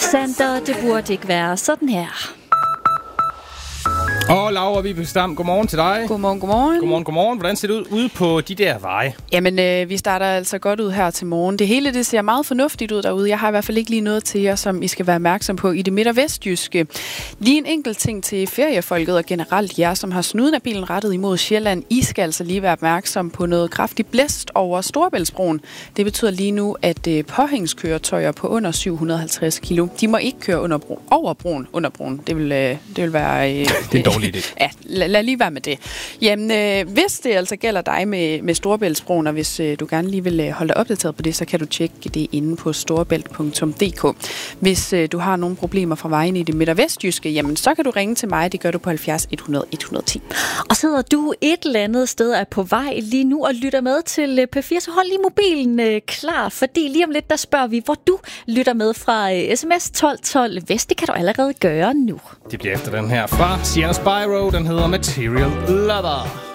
Sander, det burde ikke være sådan her. Og Laura Vibeke Stam, godmorgen til dig. Godmorgen. Hvordan ser det ud ude på de der veje? Jamen, vi starter altså godt ud her til morgen. Det hele det ser meget fornuftigt ud derude. Jeg har i hvert fald ikke lige noget til jer, som I skal være opmærksom på i det midt- og vestjyske. Lige en enkelt ting til feriefolket og generelt jer, som har snuden af bilen rettet imod Sjælland. I skal altså lige være opmærksom på noget kraftigt blæst over Storebæltsbroen. Det betyder lige nu, at påhængskøretøjer på under 750 kilo, de må ikke køre over broen. Det vil være... Det er dårligt idé. Ja, lad lige være med det. Jamen, hvis det altså gælder dig med Storebæltsbroen, og hvis du gerne lige vil holde dig opdateret på det, så kan du tjekke det inde på storebælt.dk. Hvis du har nogle problemer fra vejen i det midt- og vestjyske, jamen så kan du ringe til mig. Det gør du på 70 100 110. Og sidder du et eller andet sted er på vej lige nu og lytter med til P4, så hold lige mobilen klar, fordi lige om lidt, der spørger vi, hvor du lytter med fra sms 1212 Vest. Det kan du allerede gøre nu. Det bliver efter den her fra Sienna Spyro. Den hedder Material Lover.